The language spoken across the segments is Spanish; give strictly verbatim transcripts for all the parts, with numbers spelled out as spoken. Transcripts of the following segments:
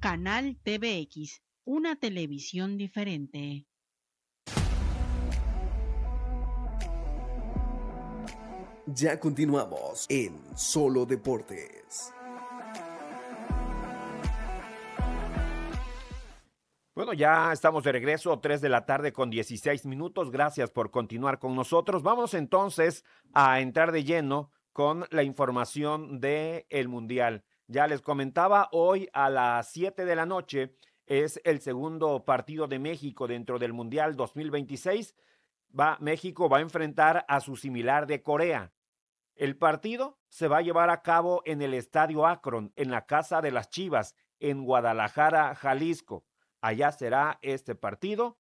Canal T V X, una televisión diferente. Ya continuamos en Solo Deportes. Bueno, ya estamos de regreso, tres de la tarde con dieciséis minutos. Gracias por continuar con nosotros. Vamos entonces a entrar de lleno con la información del Mundial. Ya les comentaba, hoy a las siete de la noche es el segundo partido de México dentro del Mundial dos mil veintiséis. Va, México va a enfrentar a su similar de Corea. El partido se va a llevar a cabo en el Estadio Akron, en la Casa de las Chivas, en Guadalajara, Jalisco. Allá será este partido.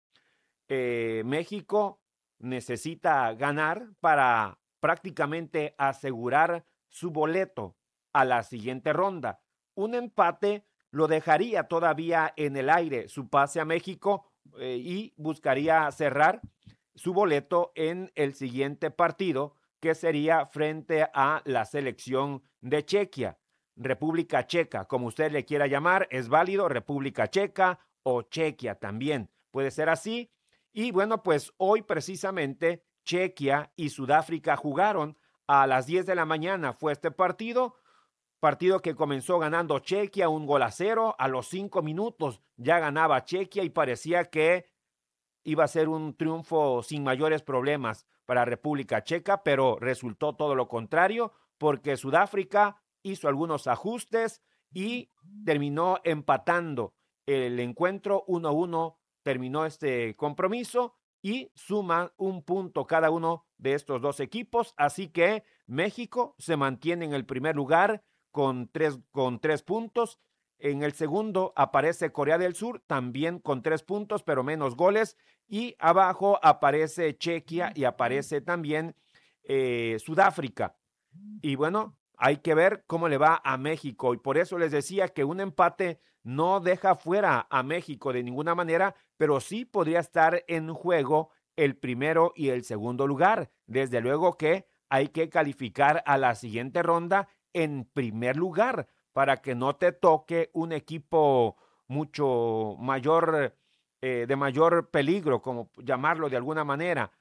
Eh, México necesita ganar para prácticamente asegurar su boleto a la siguiente ronda. Un empate lo dejaría todavía en el aire su pase a México eh, y buscaría cerrar su boleto en el siguiente partido, que sería frente a la selección de Chequia, República Checa, como usted le quiera llamar, es válido, República Checa o Chequia también, puede ser así. Y bueno, pues hoy precisamente Chequia y Sudáfrica jugaron a las diez de la mañana, fue este partido, partido que comenzó ganando Chequia un gol a cero, a los cinco minutos ya ganaba Chequia y parecía que iba a ser un triunfo sin mayores problemas para República Checa, pero resultó todo lo contrario, porque Sudáfrica hizo algunos ajustes y terminó empatando el encuentro uno a uno, terminó este compromiso y suma un punto cada uno de estos dos equipos, así que México se mantiene en el primer lugar con tres, con tres puntos. En el segundo aparece Corea del Sur, también con tres puntos, pero menos goles. Y abajo aparece Chequia y aparece también eh, Sudáfrica. Y bueno, hay que ver cómo le va a México. Y por eso les decía que un empate no deja fuera a México de ninguna manera, pero sí podría estar en juego el primero y el segundo lugar. Desde luego que hay que calificar a la siguiente ronda en primer lugar, para que no te toque un equipo mucho mayor, eh, de mayor peligro, como llamarlo de alguna manera,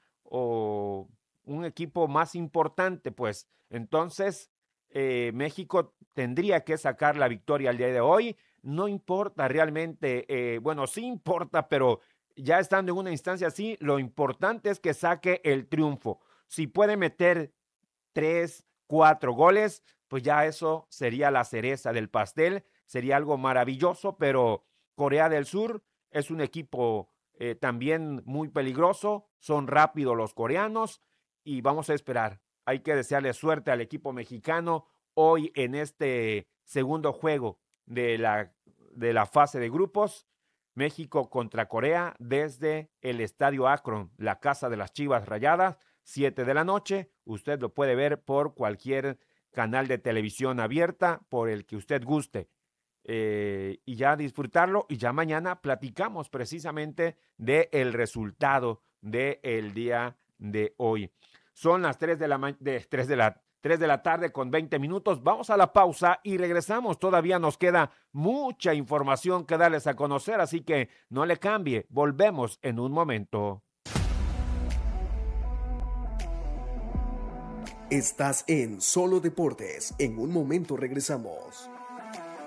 o un equipo más importante, pues. Entonces, eh, México tendría que sacar la victoria el día de hoy. No importa realmente, eh, bueno, sí importa, pero ya estando en una instancia así, lo importante es que saque el triunfo. Si puede meter tres, cuatro goles, pues ya eso sería la cereza del pastel, sería algo maravilloso, pero Corea del Sur es un equipo eh, también muy peligroso, son rápidos los coreanos y vamos a esperar. Hay que desearle suerte al equipo mexicano hoy en este segundo juego de la, de la fase de grupos. México contra Corea desde el Estadio Akron, la casa de las Chivas Rayadas, siete de la noche. Usted lo puede ver por cualquier canal de televisión abierta, por el que usted guste. Eh, y ya disfrutarlo, y ya mañana platicamos precisamente del resultado del día de hoy. Son las tres de la, de, tres de la, tres de la tarde con veinte minutos. Vamos a la pausa y regresamos. Todavía nos queda mucha información que darles a conocer, así que no le cambie. Volvemos en un momento. Estás en Solo Deportes. En un momento regresamos.